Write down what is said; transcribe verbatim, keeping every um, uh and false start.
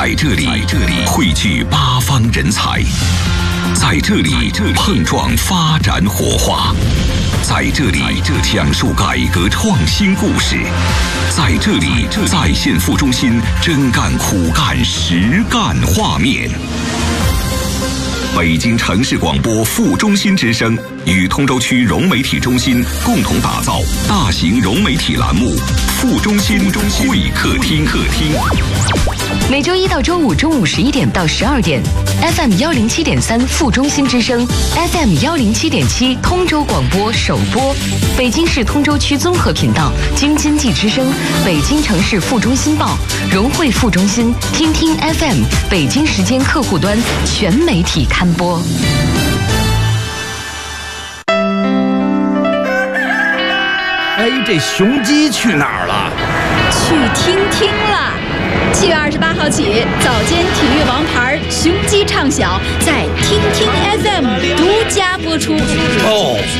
在这里，这里汇聚八方人才，在这里碰撞发展火花，在这里讲述改革创新故事，在这里再现副中心真干苦干实干画面。北京城市广播副中心之声与通州区融媒体中心共同打造大型融媒体栏目副中心会客厅。客厅每周一到周五中午十一点到十二点 ，F M 幺零七点三副中心之声 ，F M 幺零七点七通州广播首播，北京市通州区综合频道京津冀之声，北京城市副中心报，融汇副中心，听听 F M 北京时间客户端全媒体刊播。 哎，这雄鸡去哪儿了？ 去听听了。七月二十八号起，早间体育王牌雄鸡畅晓在听听 F M 独家播出。 哦。